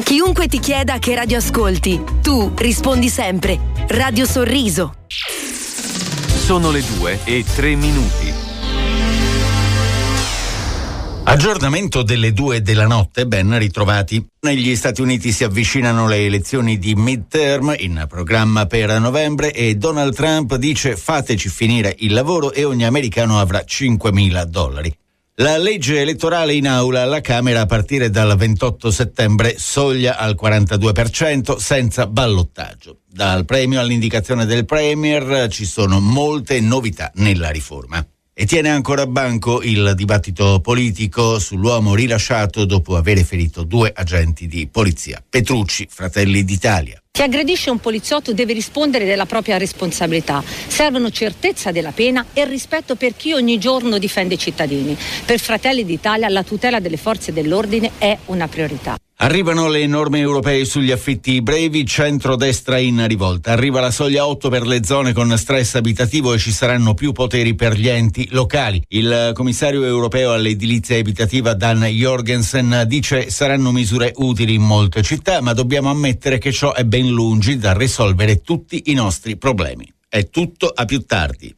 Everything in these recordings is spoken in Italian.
A chiunque ti chieda che radio ascolti, tu rispondi sempre Radio Sorriso. Sono le 2:03. Aggiornamento delle 2 della notte, ben ritrovati. Negli Stati Uniti si avvicinano le elezioni di midterm in programma per novembre e Donald Trump dice fateci finire il lavoro e ogni americano avrà $5.000. La legge elettorale in aula alla Camera a partire dal 28 settembre, soglia al 42% senza ballottaggio. Dal premio all'indicazione del Premier ci sono molte novità nella riforma. E tiene ancora banco il dibattito politico sull'uomo rilasciato dopo aver ferito 2 agenti di polizia. Petrucci, Fratelli d'Italia. Chi aggredisce un poliziotto deve rispondere della propria responsabilità. Servono certezza della pena e rispetto per chi ogni giorno difende i cittadini. Per Fratelli d'Italia la tutela delle forze dell'ordine è una priorità. Arrivano le norme europee sugli affitti brevi, centrodestra in rivolta. Arriva la soglia 8 per le zone con stress abitativo e ci saranno più poteri per gli enti locali. Il commissario europeo all'edilizia abitativa Dan Jorgensen dice saranno misure utili in molte città, ma dobbiamo ammettere che ciò è ben lungi da risolvere tutti i nostri problemi. È tutto, a più tardi.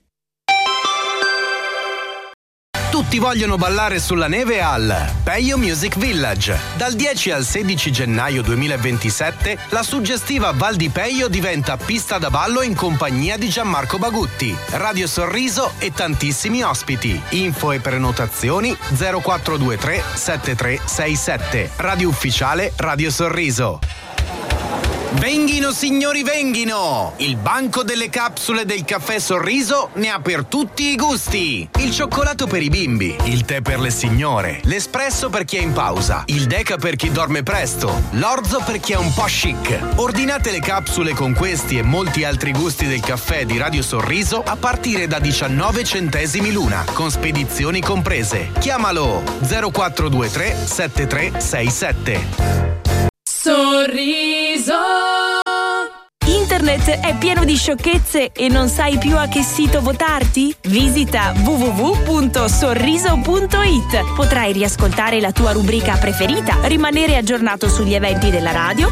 Tutti vogliono ballare sulla neve al Peio Music Village. Dal 10 al 16 gennaio 2027 la suggestiva Val di Peio diventa pista da ballo in compagnia di Gianmarco Bagutti, Radio Sorriso e tantissimi ospiti. Info e prenotazioni 0423 7367. Radio ufficiale Radio Sorriso. Venghino signori, venghino! Il banco delle capsule del caffè Sorriso ne ha per tutti i gusti. Il cioccolato per i bimbi, il tè per le signore, l'espresso per chi è in pausa, il deca per chi dorme presto, l'orzo per chi è un po' chic. Ordinate le capsule con questi e molti altri gusti del caffè di Radio Sorriso a partire da 19 centesimi l'una, con spedizioni comprese. Chiamalo 0423 7367. Sorriso. Internet è pieno di sciocchezze e non sai più a che sito votarti? Visita www.sorriso.it. Potrai riascoltare la tua rubrica preferita, rimanere aggiornato sugli eventi della radio